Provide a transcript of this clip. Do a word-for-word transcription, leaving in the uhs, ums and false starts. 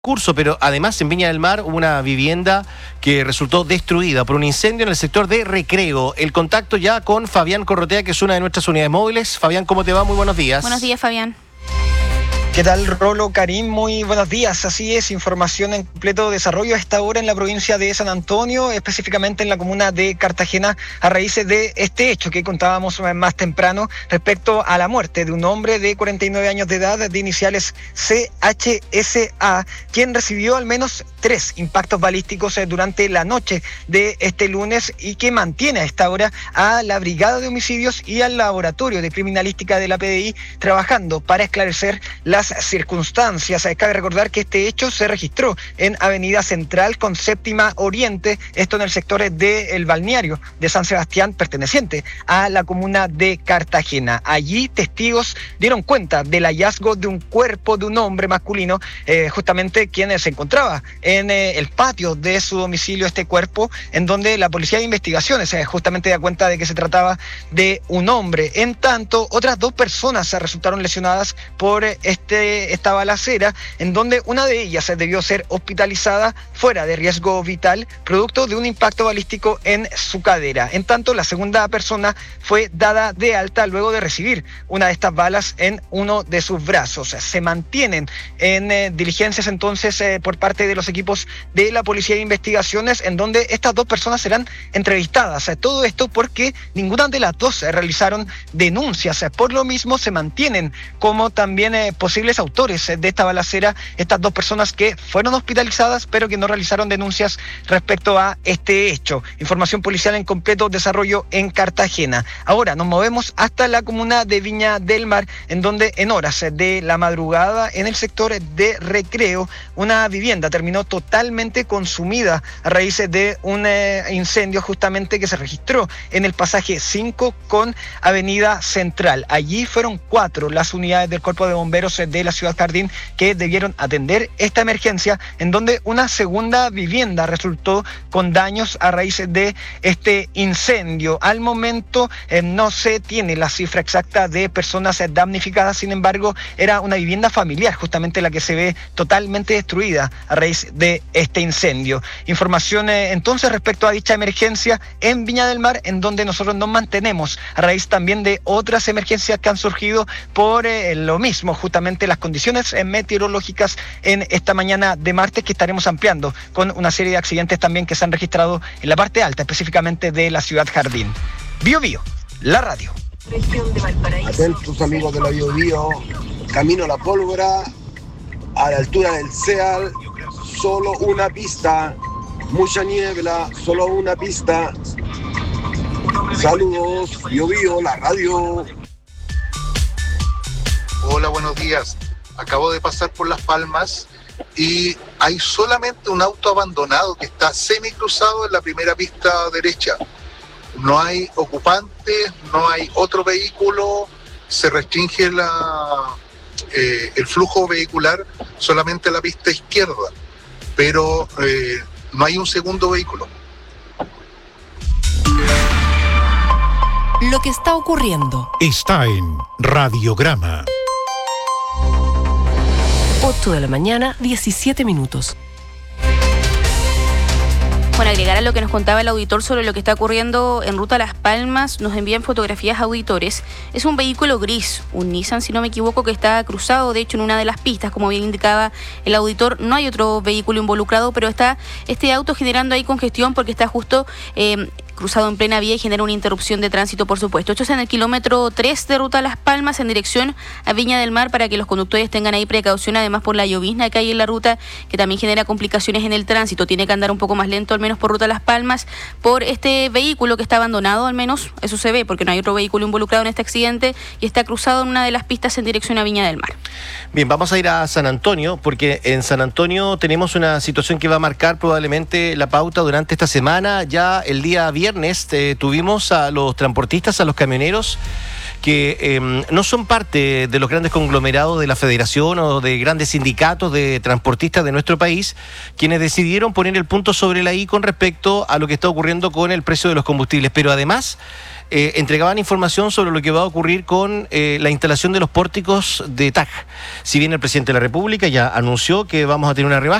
curso, pero además en Viña del Mar hubo una vivienda que resultó destruida por un incendio en el sector de Recreo. El contacto ya con Fabián Corrotea, que es una de nuestras unidades móviles. Fabián, ¿cómo te va? Muy buenos días. Buenos días, Fabián. ¿Qué tal, Rolo, Karim? Muy buenos días. Así es, información en completo desarrollo a esta hora en la provincia de San Antonio, específicamente en la comuna de Cartagena, a raíz de este hecho que contábamos más temprano respecto a la muerte de un hombre de cuarenta y nueve años de edad, de iniciales C H S A, quien recibió al menos tres impactos balísticos durante la noche de este lunes y que mantiene a esta hora a la Brigada de Homicidios y al Laboratorio de Criminalística de la P D I trabajando para esclarecer la circunstancias. Cabe recordar que este hecho se registró en Avenida Central con Séptima Oriente, esto en el sector del balneario de San Sebastián, perteneciente a la comuna de Cartagena. Allí testigos dieron cuenta del hallazgo de un cuerpo de un hombre masculino, eh, justamente quien se encontraba en eh, el patio de su domicilio, este cuerpo, en donde la Policía de Investigaciones eh, justamente da cuenta de que se trataba de un hombre. En tanto, otras dos personas resultaron lesionadas por este esta balacera, en donde una de ellas debió ser hospitalizada fuera de riesgo vital, producto de un impacto balístico en su cadera. En tanto, la segunda persona fue dada de alta luego de recibir una de estas balas en uno de sus brazos. Se mantienen en eh, diligencias entonces eh, por parte de los equipos de la Policía de Investigaciones, en donde estas dos personas serán entrevistadas. Todo esto porque ninguna de las dos realizaron denuncias. Por lo mismo, se mantienen como también eh, posibles autores de esta balacera estas dos personas que fueron hospitalizadas pero que no realizaron denuncias respecto a este hecho. Información policial en completo desarrollo en Cartagena. Ahora nos movemos hasta la comuna de Viña del Mar, en donde en horas de la madrugada en el sector de Recreo una vivienda terminó totalmente consumida a raíz de un eh, incendio justamente que se registró en el pasaje cinco con Avenida Central. Allí fueron cuatro las unidades del Cuerpo de Bomberos de la Ciudad Jardín que debieron atender esta emergencia, en donde una segunda vivienda resultó con daños a raíz de este incendio. Al momento eh, no se tiene la cifra exacta de personas eh, damnificadas, sin embargo era una vivienda familiar justamente la que se ve totalmente destruida a raíz de este incendio. Información eh, entonces respecto a dicha emergencia en Viña del Mar, en donde nosotros nos mantenemos a raíz también de otras emergencias que han surgido por eh, lo mismo, justamente las condiciones meteorológicas en esta mañana de martes, que estaremos ampliando con una serie de accidentes también que se han registrado en la parte alta, específicamente de la Ciudad Jardín. Bio Bio, la radio. Atentos, amigos de la Bio Bio, camino a la Pólvora, a la altura del Ceal, solo una pista, mucha niebla, solo una pista. Saludos, Bio Bio, la radio. Hola, buenos días. Acabo de pasar por Las Palmas y hay solamente un auto abandonado que está semicruzado en la primera pista derecha. No hay ocupantes, no hay otro vehículo, se restringe la, eh, el flujo vehicular solamente a la pista izquierda, pero eh, no hay un segundo vehículo. Lo que está ocurriendo está en Radiograma. ocho de la mañana, diecisiete minutos. Bueno, agregar a lo que nos contaba el auditor sobre lo que está ocurriendo en ruta a Las Palmas, nos envían fotografías a auditores. Es un vehículo gris, un Nissan, si no me equivoco, que está cruzado, de hecho, en una de las pistas, como bien indicaba el auditor. No hay otro vehículo involucrado, pero está este auto generando ahí congestión porque está justo eh, cruzado en plena vía y genera una interrupción de tránsito, por supuesto. Esto es en el kilómetro tres de ruta a Las Palmas, en dirección a Viña del Mar, para que los conductores tengan ahí precaución, además por la llovizna que hay en la ruta, que también genera complicaciones en el tránsito. Tiene que andar un poco más lento, al menos por ruta a Las Palmas, por este vehículo que está abandonado, al menos eso se ve, porque no hay otro vehículo involucrado en este accidente y está cruzado en una de las pistas en dirección a Viña del Mar. Bien, vamos a ir a San Antonio, porque en San Antonio tenemos una situación que va a marcar probablemente la pauta durante esta semana. Ya el día viernes eh, tuvimos a los transportistas, a los camioneros, que eh, no son parte de los grandes conglomerados de la federación o de grandes sindicatos de transportistas de nuestro país, quienes decidieron poner el punto sobre la I con respecto a lo que está ocurriendo con el precio de los combustibles. Pero además eh, entregaban información sobre lo que va a ocurrir con eh, la instalación de los pórticos de T A C. Si bien el presidente de la República ya anunció que vamos a tener una rebaja,